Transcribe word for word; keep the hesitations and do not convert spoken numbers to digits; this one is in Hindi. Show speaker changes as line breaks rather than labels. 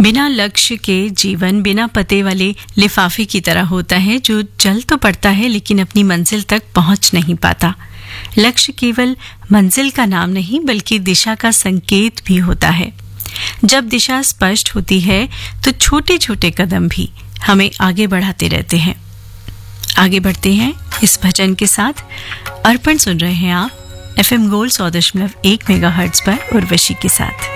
बिना लक्ष्य के जीवन बिना पते वाले लिफाफे की तरह होता है, जो चल तो पड़ता है लेकिन अपनी मंजिल तक पहुंच नहीं पाता। लक्ष्य केवल मंजिल का नाम नहीं बल्कि दिशा का संकेत भी होता है। जब दिशा स्पष्ट होती है तो छोटे छोटे कदम भी हमें आगे बढ़ाते रहते हैं। आगे बढ़ते हैं इस भजन के साथ। अर्पण सुन रहे हैं आप एफएम गोल्ड सौ दशमलव एक मेगाहर्ट्ज पर उर्वशी के साथ।